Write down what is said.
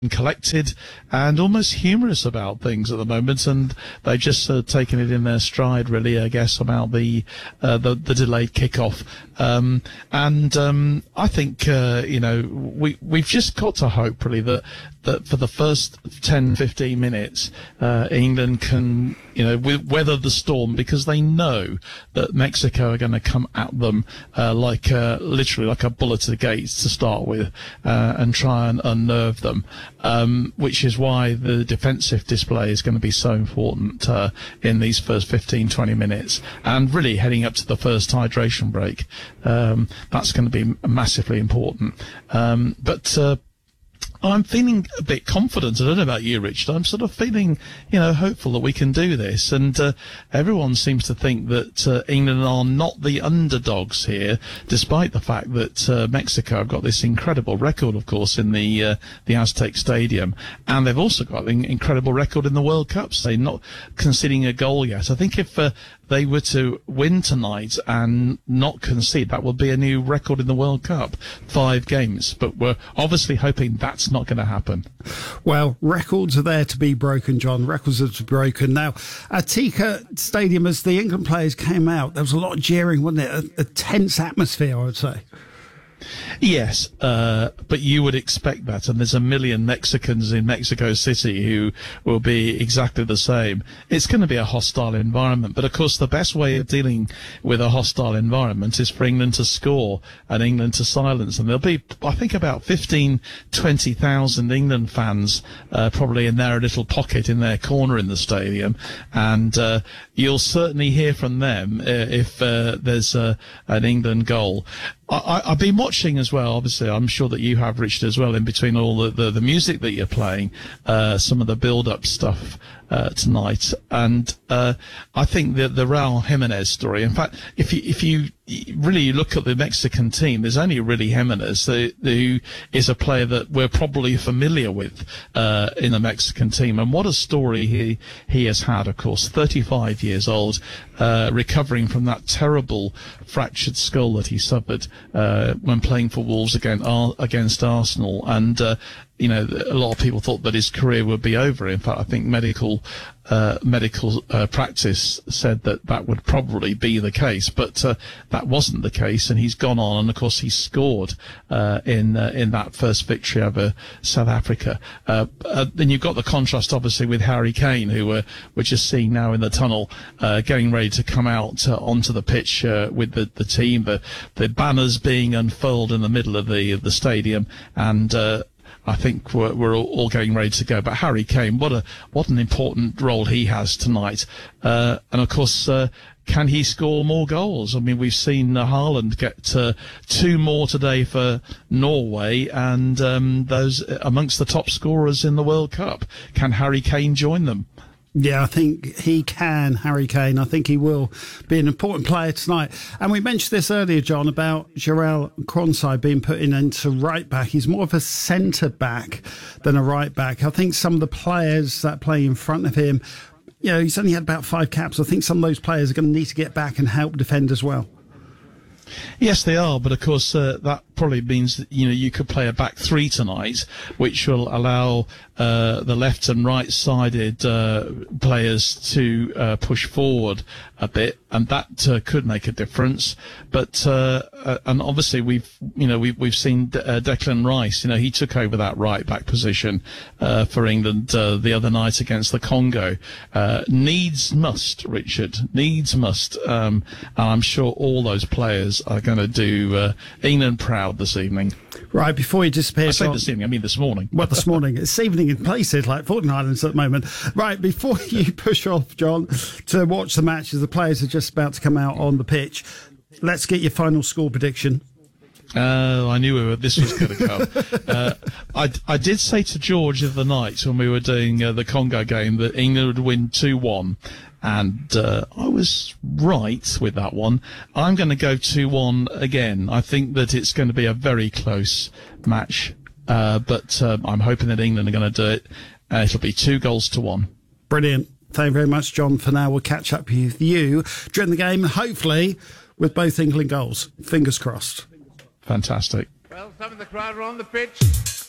collected and almost humorous about things at the moment, and they've just taken it in their stride, really, I guess, about the delayed kickoff. I think we've just got to hope, really, that for the first 10-15 minutes, England can weather the storm, because they know that Mexico are going to come at them literally like a bullet to the gates to start with, and try and unnerve them. Which is why the defensive display is going to be so important in these first 15-20 minutes, and really heading up to the first hydration break. That's going to be massively important. But I'm feeling a bit confident. I don't know about you, Richard. I'm sort of feeling, hopeful that we can do this. And everyone seems to think that England are not the underdogs here, despite the fact that Mexico have got this incredible record, of course, in the Aztec Stadium. And they've also got an incredible record in the World Cups. They're not conceding a goal yet. I think if they were to win tonight and not concede, that would be a new record in the World Cup, 5 games. But we're obviously hoping that's not going to happen. Well, records are there to be broken, John. Records are to be broken. Now, at Tika Stadium, as the England players came out, there was a lot of jeering, wasn't it? A tense atmosphere, I would say. Yes, but you would expect that, and there's a million Mexicans in Mexico City who will be exactly the same. It's going to be a hostile environment, but of course the best way of dealing with a hostile environment is for England to score and England to silence them. There'll be, I think, about 20,000 England fans probably in their little pocket in their corner in the stadium, and you'll certainly hear from them if there's an England goal. I've been watching as well, obviously, I'm sure that you have, Richard, as well, in between all the music that you're playing, some of the build-up stuff tonight. And I think the Raul Jimenez story, in fact, if you really look at the Mexican team, there's only really Jimenez who is a player that we're probably familiar with in the Mexican team. And what a story he has had, of course, 35 years old, recovering from that terrible fractured skull that he suffered when playing for Wolves against Arsenal. And a lot of people thought that his career would be over. In fact, I think medical practice said that would probably be the case, but that wasn't the case, and he's gone on, and of course he scored in that first victory over South Africa. Then you've got the contrast, obviously, with Harry Kane, who we're just seeing now in the tunnel, getting ready to come out onto the pitch with the team, the banners being unfurled in the middle of the stadium, and I think we're all getting ready to go. But Harry Kane, what an important role he has tonight. And of course, can he score more goals? I mean, we've seen Haaland get 2 more today for Norway, and those amongst the top scorers in the World Cup. Can Harry Kane join them? Yeah, I think he can, Harry Kane. I think he will be an important player tonight. And we mentioned this earlier, John, about Jarell Quansah being put into right back. He's more of a centre back than a right back. I think some of the players that play in front of him, he's only had about 5 caps. I think some of those players are going to need to get back and help defend as well. Yes, they are, but of course that probably means that you could play a back 3 tonight, which will allow the left and right-sided players to push forward a bit, and that could make a difference. But and obviously we've seen Declan Rice. He took over that right back position for England the other night against the Congo. Needs must, Richard. Needs must. And I'm sure all those players are going to do England proud this evening. Right, before you disappear... I say this evening, I mean this morning. Well, this morning. It's evening in places like Fortnite Islands at the moment. Right, before you push off, John, to watch the matches, the players are just about to come out on the pitch. Let's get your final score prediction. I knew this was going to come. I did say to George the other night when we were doing the Congo game that England would win 2-1. And I was right with that one. I'm going to go 2-1 again. I think that it's going to be a very close match, but I'm hoping that England are going to do it. It'll be 2-1. Brilliant. Thank you very much, John. For now, we'll catch up with you during the game, hopefully with both England goals. Fingers crossed. Fantastic. Well, some of the crowd are on the pitch.